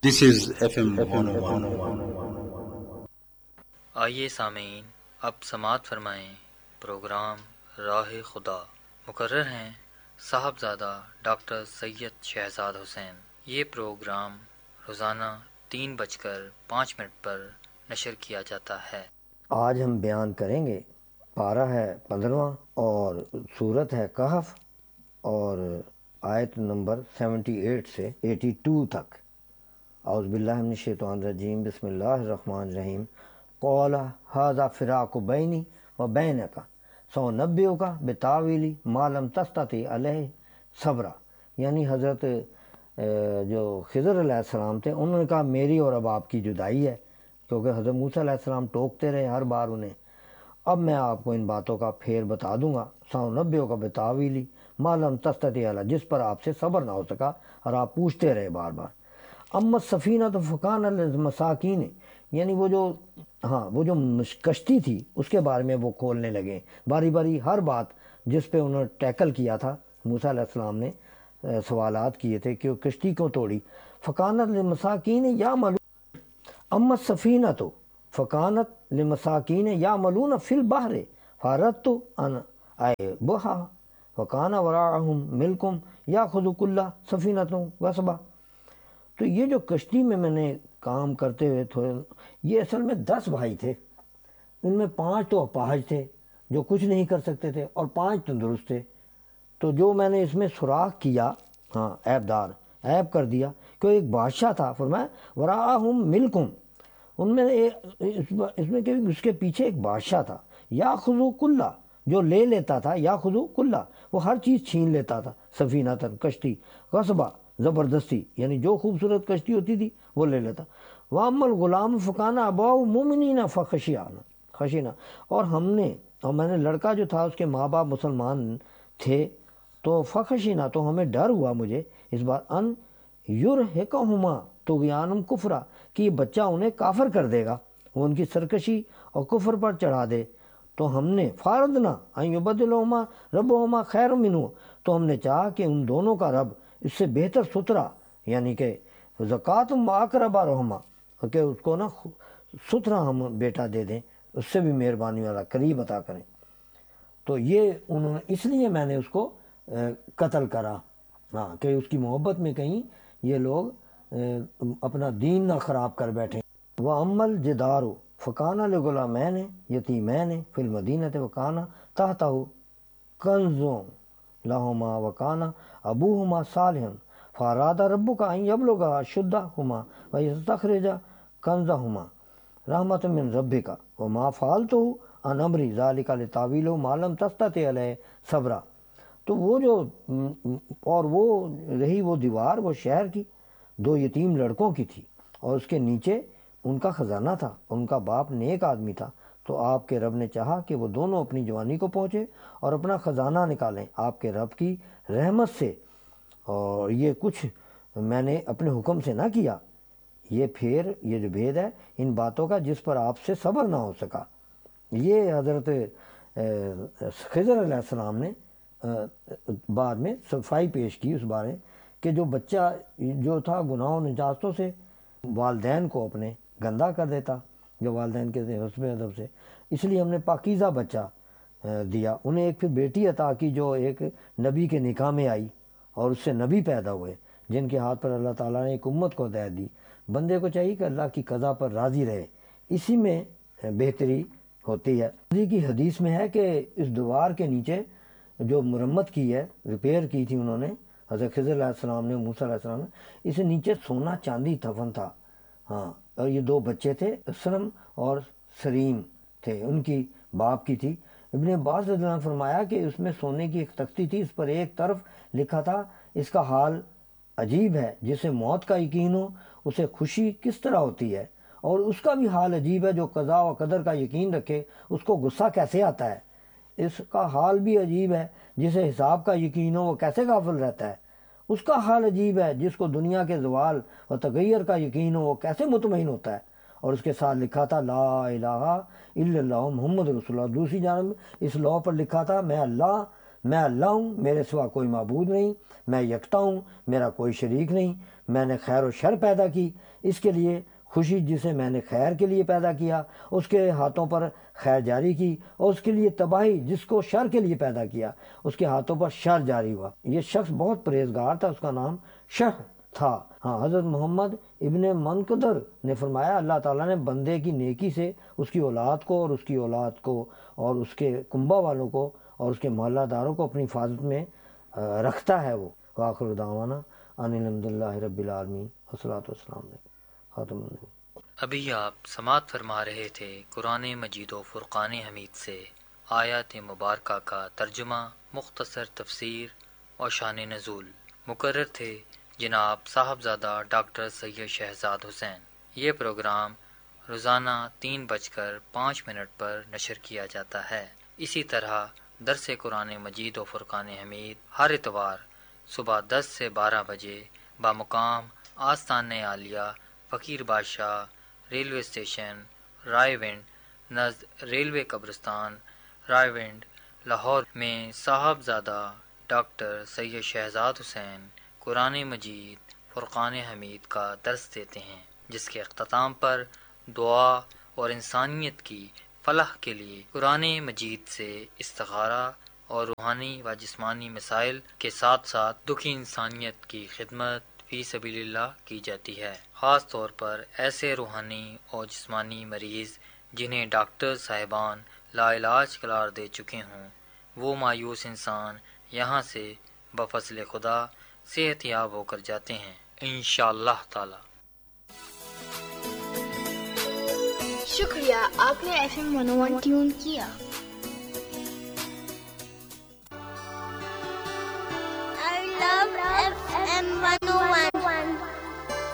This is FM 101. آئیے سامعین، اب سماعت فرمائیں پروگرام راہ خدا۔ مقرر ہیں صاحبزادہ ڈاکٹر سید شہزاد حسین۔ یہ پروگرام روزانہ 3:05 پر نشر کیا جاتا ہے۔ آج ہم بیان کریں گے، پارہ ہے 15واں اور سورت ہے کہف، اور آیت نمبر 78 سے 82 تک۔ اعوذ باللہ من الشیطان الرجیم، بسم اللہ الرحمن الرحیم۔ قال ھذا فراق بینی و بینک سأنبئک بتاویل ما لم تستطع علیہ صبرا۔ یعنی حضرت جو خضر علیہ السلام تھے، انہوں نے کہا میری اور اب آپ کی جدائی ہے، کیونکہ حضرت موسیٰ علیہ السلام ٹوکتے رہے ہر بار انہیں۔ اب میں آپ کو ان باتوں کا پھیر بتا دوں گا، سأنبئک بتاویل ما لم تستطع علیہ، جس پر آپ سے صبر نہ ہو سکا اور آپ پوچھتے رہے بار بار۔ اما السفینہ تو فکان للمساکین، یعنی وہ جو کشتی تھی اس کے بارے میں وہ کھولنے لگے باری باری ہر بات جس پہ انہوں نے ٹیکل کیا تھا۔ موسیٰ علیہ السلام نے سوالات کیے تھے کہ وہ کشتی کیوں توڑی۔ فکانت للمساکین یعملون، اما السفینہ تو فکانت للمساکین یعملون فی البحر فاردت ان اعیبها وکان وراءہم ملک یاخذ کل سفینۃ غصبا۔ تو یہ جو کشتی میں نے کام کرتے ہوئے تھے، یہ اصل میں 10 بھائی تھے، ان میں 5 تو اپاہج تھے جو کچھ نہیں کر سکتے تھے، اور 5 تندرست تھے۔ تو جو میں نے اس میں سوراخ کیا، عیب کر دیا کہ ایک بادشاہ تھا، فرمایا وراءہم ملکم، ان میں اس میں کہ اس کے پیچھے ایک بادشاہ تھا، یاخذ کلہ، جو لے لیتا تھا، یاخذ کلہ، وہ ہر چیز چھین لیتا تھا، سفینۃ کشتی، غصبا زبردستی، یعنی جو خوبصورت کشتی ہوتی تھی وہ لے لیتا۔ وَأَمَّا الْغُلَامُ فَكَانَ أَبَوَاهُ مُؤْمِنِينَ فَخَشِينَا، اور میں نے لڑکا جو تھا اس کے ماں باپ مسلمان تھے، تو فخشینا، تو ہمیں ڈر ہوا مجھے اس بار، ان یرہقہما طغیانا کفرا، کہ یہ بچہ انہیں کافر کر دے گا، وہ ان کی سرکشی اور کفر پر چڑھا دے۔ تو ہم نے فاردنا ان یبدلہما ربہما خیر منہ، تو ہم نے چاہا کہ ان دونوں کا رب اس سے بہتر ستھرا، یعنی کہ زکوٰۃ اقرب رحمہ، کہ اس کو نا ستھرا ہم بیٹا دے دیں، اس سے بھی مہربانی والا قریب عطا کریں۔ تو یہ انہوں نے، اس لیے میں نے اس کو قتل کرا، کہ اس کی محبت میں کہیں یہ لوگ اپنا دین نہ خراب کر بیٹھیں۔ وَأَمَّا الْجِدَارُ فَكَانَ لِغُلَامَيْنِ يَتِيمَيْنِ فِي الْمَدِينَةِ وَكَانَ تَحْتَهُ كَنْزٌ لَهُمَا وَكَانَ أَبُوهُمَا صَالِحًا فَأَرَادَ رَبُّكَ أَنْ يَبْلُغَا أَشُدَّهُمَا وَيَسْتَخْرِجَا كَنْزَهُمَا رَحْمَةً مِّن رَبِّكَ وَمَا فَعَلْتُهُ عَنْ أَمْرِي ذَلِكَ لِتَأْوِيلُ مَا لَمْ تَسْتَطِعْ عَلَيْهِ صَبْرًا۔ تو وہ رہی وہ دیوار، وہ شہر کی 2 یتیم لڑکوں کی تھی، اور اس کے نیچے ان کا خزانہ تھا، ان کا باپ نیک آدمی تھا۔ تو آپ کے رب نے چاہا کہ وہ دونوں اپنی جوانی کو پہنچے اور اپنا خزانہ نکالیں آپ کے رب کی رحمت سے، اور یہ کچھ میں نے اپنے حکم سے نہ کیا۔ یہ جو بھید ہے ان باتوں کا جس پر آپ سے صبر نہ ہو سکا۔ یہ حضرت خضر علیہ السلام نے بعد میں صفائی پیش کی اس بارے کہ جو بچہ جو تھا گناہوں نجاستوں سے والدین کو اپنے گندہ کر دیتا، جو والدین کے حسب ادب سے، اس لیے ہم نے پاکیزہ بچہ دیا انہیں۔ ایک پھر بیٹی عطا کی جو ایک نبی کے نکاح میں آئی، اور اس سے نبی پیدا ہوئے جن کے ہاتھ پر اللہ تعالیٰ نے ایک امت کو ہدایت دی۔ بندے کو چاہیے کہ اللہ کی قضا پر راضی رہے، اسی میں بہتری ہوتی ہے۔ کی حدیث میں ہے کہ اس دیوار کے نیچے جو مرمت کی ہے، ریپیئر کی تھی انہوں نے، حضرت خضر علیہ السلام نے، موسیٰ علیہ السلام نے، اس نیچے سونا چاندی دفن تھا۔ اور یہ 2 بچے تھے، اسرم اور سریم تھے، ان کی باپ کی تھی۔ ابن عباس رضی اللہ عنہ نے فرمایا کہ اس میں سونے کی ایک تختی تھی، اس پر ایک طرف لکھا تھا اس کا حال عجیب ہے، جسے موت کا یقین ہو اسے خوشی کس طرح ہوتی ہے، اور اس کا بھی حال عجیب ہے جو قضاء و قدر کا یقین رکھے اس کو غصہ کیسے آتا ہے۔ اس کا حال بھی عجیب ہے، جسے حساب کا یقین ہو وہ کیسے غافل رہتا ہے۔ اس کا حال عجیب ہے، جس کو دنیا کے زوال و تغیر کا یقین ہو وہ کیسے مطمئن ہوتا ہے۔ اور اس کے ساتھ لکھا تھا لا الہ الا اللہ محمد رسول اللہ۔ دوسری جانب اس لوح پر لکھا تھا میں اللہ میں اللہ ہوں، میرے سوا کوئی معبود نہیں، میں یکتا ہوں، میرا کوئی شریک نہیں، میں نے خیر و شر پیدا کی، اس کے لیے خوشی جسے میں نے خیر کے لیے پیدا کیا اس کے ہاتھوں پر خیر جاری کی، اور اس کے لیے تباہی جس کو شر کے لیے پیدا کیا اس کے ہاتھوں پر شر جاری ہوا۔ یہ شخص بہت پرہیزگار تھا، اس کا نام شہ تھا۔ ہاں، حضرت محمد ابن منقدر نے فرمایا اللہ تعالیٰ نے بندے کی نیکی سے اس کی اولاد کو اور اس کی اولاد کو اور اس کے کنبہ والوں کو اور اس کے محلہ داروں کو اپنی حفاظت میں رکھتا ہے۔ وہ وآخر دعوانا ان الحمد للہ رب العالمین والصلاۃ والسلام علیہ خاتم النبی۔ ابھی آپ سماعت فرما رہے تھے قرآن مجید و فرقان حمید سے آیات مبارکہ کا ترجمہ، مختصر تفسیر اور شان نزول۔ مقرر تھے جناب صاحبزادہ ڈاکٹر سید شہزاد حسین۔ یہ پروگرام روزانہ 3:05 پر نشر کیا جاتا ہے۔ اسی طرح درس قرآن مجید و فرقان حمید ہر اتوار صبح 10 سے 12 بجے بمقام آستان عالیہ فقیر بادشاہ، ریلوے اسٹیشن رائے ونڈ نزد ریلوے قبرستان رائے ونڈ، لاہور میں صاحبزادہ ڈاکٹر سید شہزاد حسین قرآن مجید فرقان حمید کا درس دیتے ہیں، جس کے اختتام پر دعا اور انسانیت کی فلاح کے لیے قرآن مجید سے استخارہ اور روحانی و جسمانی مسائل کے ساتھ ساتھ دکھی انسانیت کی خدمت فی سبیل اللہ کی جاتی ہے۔ خاص طور پر ایسے روحانی اور جسمانی مریض جنہیں ڈاکٹر صاحبان لا علاج قرار دے چکے ہوں، وہ مایوس انسان یہاں سے بفضل خدا صحت یاب ہو کر جاتے ہیں انشاءاللہ تعالی۔ شکریہ، آپ نے FM 101 ٹیون کیا۔ I love FM 101.